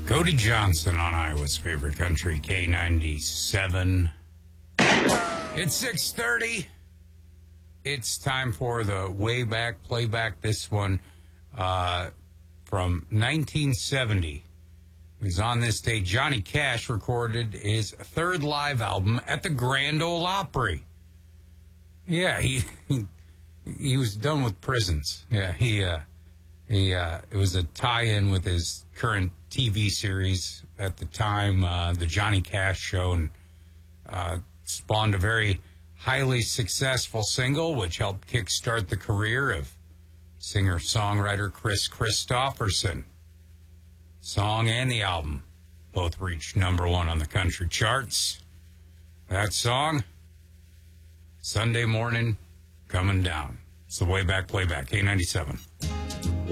Cody Johnson on Iowa's favorite country, K97. It's 6:30. It's time for the way back playback. This one from 1970. It was on this day Johnny Cash recorded his third live album at the Grand Ole Opry. Yeah, he was done with prisons. Yeah, it was a tie-in with his current TV series at the time, the Johnny Cash Show, and spawned a very highly successful single, which helped kickstart the career of singer-songwriter Chris Christopherson. Song and the album both reached number one on the country charts. That song, Sunday Morning Coming Down. It's the way back playback, K97.